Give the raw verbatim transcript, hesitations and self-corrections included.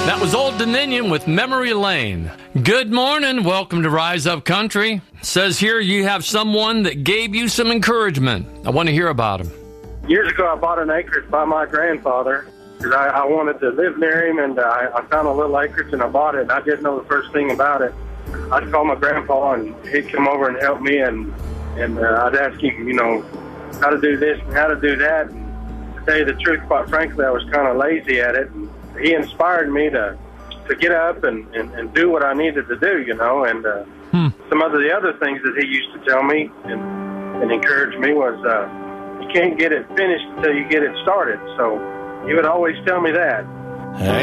That was Old Dominion with Memory Lane. Good morning. Welcome to Rise Up Country. Says here you have someone that gave you some encouragement. I want to hear about him. Years ago, I bought an acreage by my grandfather because I, I wanted to live near him, and uh, I, I found a little acreage and I bought it, and I didn't know the first thing about it. I'd call my grandpa, and he'd come over and help me, and, and uh, I'd ask him, you know, how to do this and how to do that. And to tell you the truth, quite frankly, I was kind of lazy at it. And he inspired me to to get up and, and, and do what I needed to do, you know. And uh, hmm. some of the other things that he used to tell me and, and encourage me was uh, you can't get it finished until you get it started. So he would always tell me that. Hey.